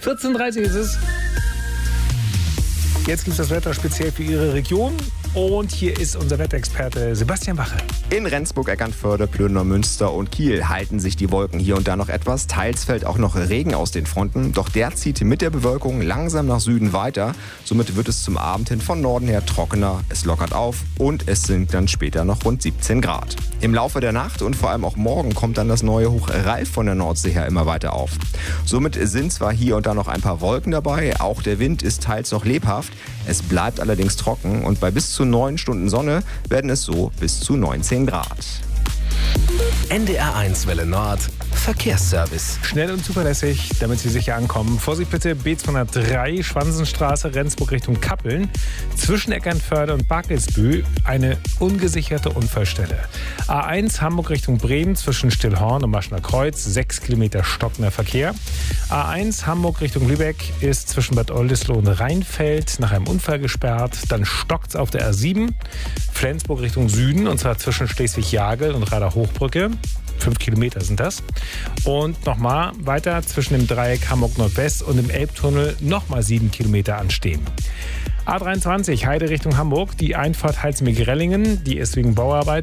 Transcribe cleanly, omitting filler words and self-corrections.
14:30 ist es. Jetzt gibt es das Wetter speziell für Ihre Region. Und hier ist unser Wetterexperte Sebastian Wache. In Rendsburg, Eckernförde, Plöner, Münster und Kiel halten sich die Wolken hier und da noch etwas. Teils fällt auch noch Regen aus den Fronten. Doch der zieht mit der Bewölkung langsam nach Süden weiter. Somit wird es zum Abend hin von Norden her trockener. Es lockert auf und es sind dann später noch rund 17 Grad. Im Laufe der Nacht und vor allem auch morgen kommt dann das neue Hoch Ralf von der Nordsee her immer weiter auf. Somit sind zwar hier und da noch ein paar Wolken dabei, auch der Wind ist teils noch lebhaft. Es bleibt allerdings trocken und bei bis zu 9 Stunden Sonne werden es so bis zu 19 Grad. NDR1 Welle Nord Verkehrsservice. Schnell und zuverlässig, damit Sie sicher ankommen. Vorsicht bitte, B203, Schwansenstraße, Rendsburg Richtung Kappeln. Zwischen Eckernförde und Barkelsbühl eine ungesicherte Unfallstelle. A1 Hamburg Richtung Bremen zwischen Stillhorn und Maschner Kreuz, 6 Kilometer stockender Verkehr. A1 Hamburg Richtung Lübeck ist zwischen Bad Oldesloe und Rheinfeld nach einem Unfall gesperrt. Dann stockt's auf der A7, Flensburg Richtung Süden, und zwar zwischen Schleswig-Jagel und Rader-Hochbrücke. 5 Kilometer sind das. Und nochmal weiter zwischen dem Dreieck Hamburg Nordwest und dem Elbtunnel nochmal 7 Kilometer anstehen. A23 Heide Richtung Hamburg, die Einfahrt Halsmeg-Rellingen, die ist wegen Bauarbeit